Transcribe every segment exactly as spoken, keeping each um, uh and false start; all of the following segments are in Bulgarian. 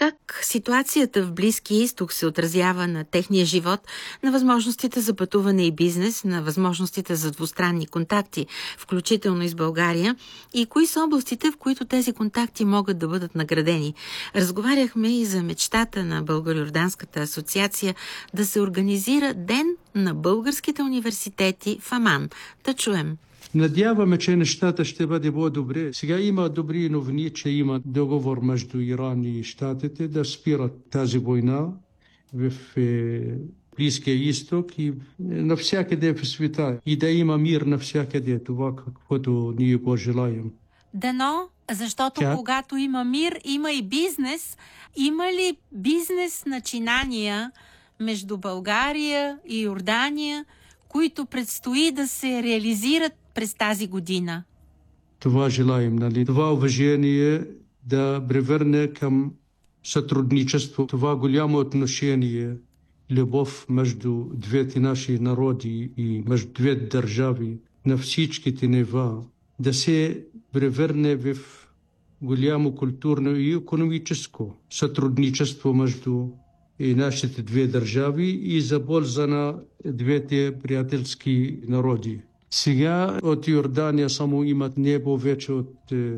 Как ситуацията в Близкия изток се отразява на техния живот, на възможностите за пътуване и бизнес, на възможностите за двустранни контакти, включително и с България, и кои са областите, в които тези контакти могат да бъдат наградени? Разговаряхме и за мечтата на Българо-йорданската асоциация да се организира Ден на българските университети в Аман. Да чуем. Надяваме, че нещата ще бъде по-добре. Сега има добри новини, че има договор между Иран и Щатите да спират тази война в Близкия изток и навсякъде в света. И да има мир навсякъде. Това, каквото ние го желаем. Дано, защото Тя... когато има мир, има и бизнес. Има ли бизнес начинания между България и Йордания, които предстои да се реализират през тази година? Това желаем, нали? Това уважение да превърне към сътрудничество. Това голямо отношение, любов между двете наши народи и между двете държави на всичките нива, да се превърне в голямо културно и икономическо сътрудничество между и нашите две държави и за полза на двете приятелски народи. Сега от Йордания само имат не повече от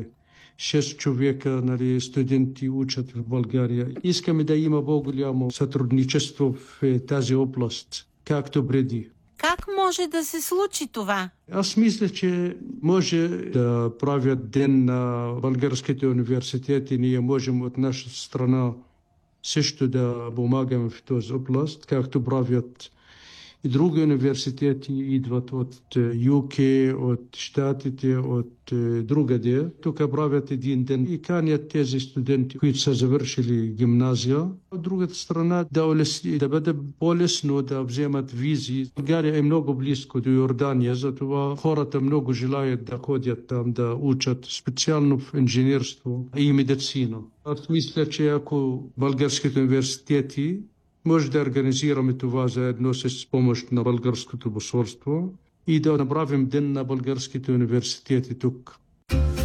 шест човека, нали, студенти учат в България. Искаме да има по-голямо сътрудничество в тази област, както преди. Как може да се случи това? Аз мисля, че може да правят ден на българските университети. Ние можем от наша страна също да помагаме в този област, както правят и други университети, идват от Ю Кей, от Щатите, от другаде. Тук правят един ден и канят тези студенти, които са завършили гимназия. От другата страна да, улесни, да бъде по-лесно да вземат визи. България е много близко до Йордания, затова хората много желаят да ходят там, да учат специално в инженерство и медицина. Аз мисля, че ако българските университети може да организираме това заедно с помощ на българското посолство и да направим ден на българските университети тук.